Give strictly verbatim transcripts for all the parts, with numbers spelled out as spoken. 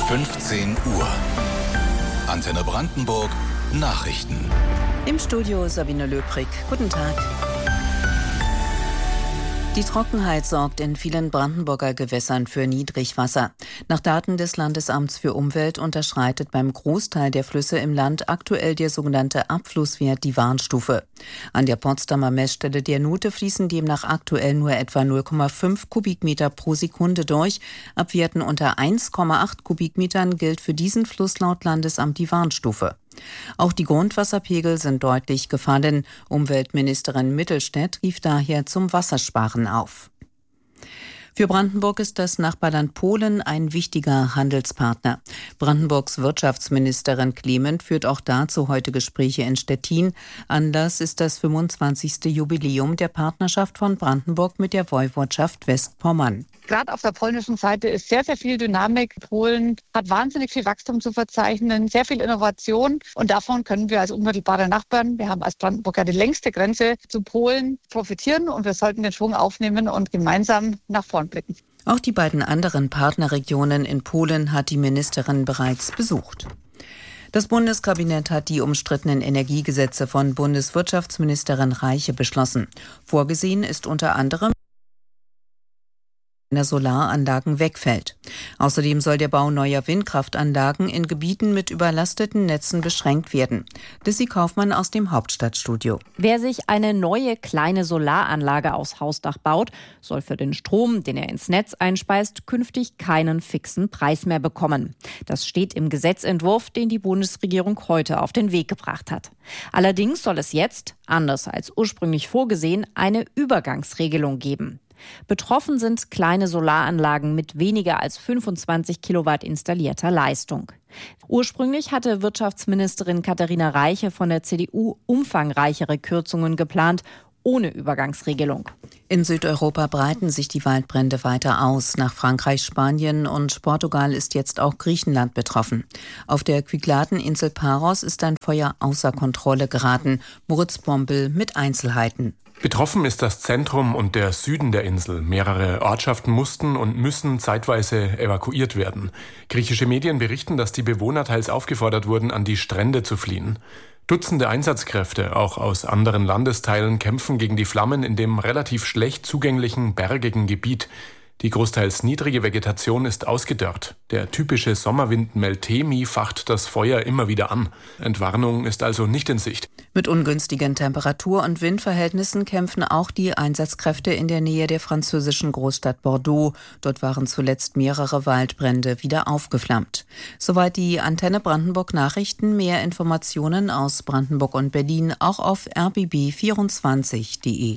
fünfzehn Uhr. Antenne Brandenburg Nachrichten. Im Studio Sabine Löbrig. Guten Tag. Die Trockenheit sorgt in vielen Brandenburger Gewässern für Niedrigwasser. Nach Daten des Landesamts für Umwelt unterschreitet beim Großteil der Flüsse im Land aktuell der sogenannte Abflusswert die Warnstufe. An der Potsdamer Messstelle der Nuthe fließen demnach aktuell nur etwa null Komma fünf Kubikmeter pro Sekunde durch. Ab Werten unter eins Komma acht Kubikmetern gilt für diesen Fluss laut Landesamt die Warnstufe. Auch die Grundwasserpegel sind deutlich gefallen. Umweltministerin Mittelstädt rief daher zum Wassersparen auf. Für Brandenburg ist das Nachbarland Polen ein wichtiger Handelspartner. Brandenburgs Wirtschaftsministerin Clement führt auch dazu heute Gespräche in Stettin. Anlass ist das fünfundzwanzigste Jubiläum der Partnerschaft von Brandenburg mit der Woiwodschaft Westpommern. Gerade auf der polnischen Seite ist sehr, sehr viel Dynamik. Polen hat wahnsinnig viel Wachstum zu verzeichnen, sehr viel Innovation. Und davon können wir als unmittelbare Nachbarn, wir haben als Brandenburg ja die längste Grenze zu Polen, profitieren. Und wir sollten den Schwung aufnehmen und gemeinsam nach vorn blicken. Auch die beiden anderen Partnerregionen in Polen hat die Ministerin bereits besucht. Das Bundeskabinett hat die umstrittenen Energiegesetze von Bundeswirtschaftsministerin Reiche beschlossen. Vorgesehen ist unter anderem Solaranlagen wegfällt. Außerdem soll der Bau neuer Windkraftanlagen in Gebieten mit überlasteten Netzen beschränkt werden. Lissy Kaufmann aus dem Hauptstadtstudio. Wer sich eine neue kleine Solaranlage aufs Hausdach baut, soll für den Strom, den er ins Netz einspeist, künftig keinen fixen Preis mehr bekommen. Das steht im Gesetzentwurf, den die Bundesregierung heute auf den Weg gebracht hat. Allerdings soll es jetzt, anders als ursprünglich vorgesehen, eine Übergangsregelung geben. Betroffen sind kleine Solaranlagen mit weniger als fünfundzwanzig Kilowatt installierter Leistung. Ursprünglich hatte Wirtschaftsministerin Katharina Reiche von der C D U umfangreichere Kürzungen geplant, ohne Übergangsregelung. In Südeuropa breiten sich die Waldbrände weiter aus. Nach Frankreich, Spanien und Portugal ist jetzt auch Griechenland betroffen. Auf der Kykladeninsel Paros ist ein Feuer außer Kontrolle geraten. Moritz Bombel mit Einzelheiten. Betroffen ist das Zentrum und der Süden der Insel. Mehrere Ortschaften mussten und müssen zeitweise evakuiert werden. Griechische Medien berichten, dass die Bewohner teils aufgefordert wurden, an die Strände zu fliehen. Dutzende Einsatzkräfte, auch aus anderen Landesteilen, kämpfen gegen die Flammen in dem relativ schlecht zugänglichen, bergigen Gebiet. Die großteils niedrige Vegetation ist ausgedörrt. Der typische Sommerwind Meltemi facht das Feuer immer wieder an. Entwarnung ist also nicht in Sicht. Mit ungünstigen Temperatur- und Windverhältnissen kämpfen auch die Einsatzkräfte in der Nähe der französischen Großstadt Bordeaux. Dort waren zuletzt mehrere Waldbrände wieder aufgeflammt. Soweit die Antenne Brandenburg Nachrichten. Mehr Informationen aus Brandenburg und Berlin auch auf r b b vierundzwanzig punkt d e.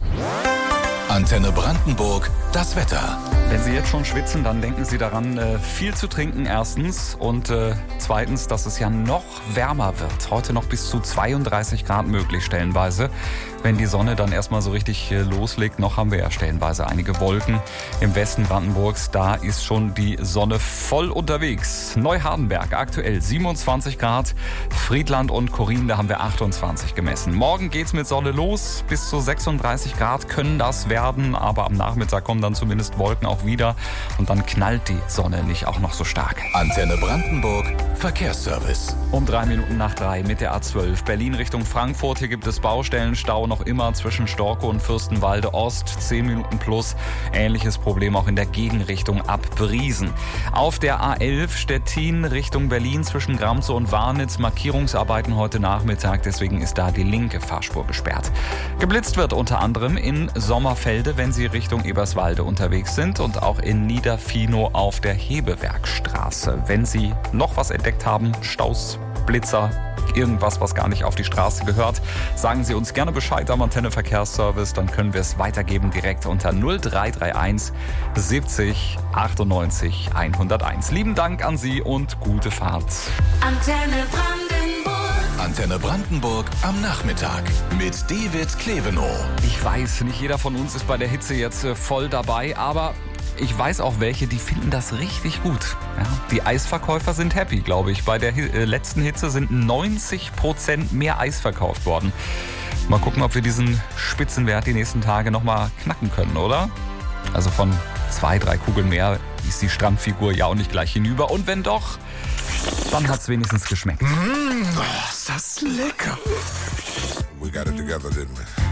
Antenne Brandenburg, das Wetter. Wenn Sie jetzt schon schwitzen, dann denken Sie daran, viel zu trinken erstens und äh, zweitens, dass es ja noch wärmer wird. Heute noch bis zu zweiunddreißig Grad möglich stellenweise. Wenn die Sonne dann erstmal so richtig äh, loslegt, noch haben wir ja stellenweise einige Wolken im Westen Brandenburgs. Da ist schon die Sonne voll unterwegs. Neuhardenberg aktuell siebenundzwanzig Grad, Friedland und Korin, da haben wir achtundzwanzig gemessen. Morgen geht's mit Sonne los, bis zu sechsunddreißig Grad können das werden, aber am Nachmittag kommen dann zumindest Wolken auch wieder und dann knallt die Sonne nicht auch noch so stark. Antenne Brandenburg, Verkehrsservice. Um drei Minuten nach drei mit der A zwölf, Berlin Richtung Frankfurt. Hier gibt es Baustellenstau noch immer zwischen Storkow und Fürstenwalde Ost, zehn Minuten plus. Ähnliches Problem auch in der Gegenrichtung ab Briesen. Auf der A elf Stettin Richtung Berlin zwischen Gramzow und Warnitz Markierungsarbeiten heute Nachmittag, deswegen ist da die linke Fahrspur gesperrt. Geblitzt wird unter anderem in Sommerfelde, wenn Sie Richtung Eberswalde unterwegs sind und auch in Niederfinow auf der Hebewerkstraße. Wenn Sie noch was entdeckt haben, Staus, Blitzer, irgendwas, was gar nicht auf die Straße gehört, sagen Sie uns gerne Bescheid am Antenne Verkehrsservice, dann können wir es weitergeben direkt unter null drei drei eins siebzig achtundneunzig hunderteins. Lieben Dank an Sie und gute Fahrt. Antenne Brandenburg. Antenne Brandenburg am Nachmittag mit David Klevenow. Ich weiß, nicht jeder von uns ist bei der Hitze jetzt voll dabei, aber ich weiß auch welche, die finden das richtig gut. Ja, die Eisverkäufer sind happy, glaube ich. Bei der äh, letzten Hitze sind neunzig Prozent mehr Eis verkauft worden. Mal gucken, ob wir diesen Spitzenwert die nächsten Tage nochmal knacken können, oder? Also von zwei, drei Kugeln mehr ist die Strandfigur ja auch nicht gleich hinüber. Und wenn doch, dann hat's wenigstens geschmeckt. Mmh, oh, ist das lecker. We got it together, didn't we?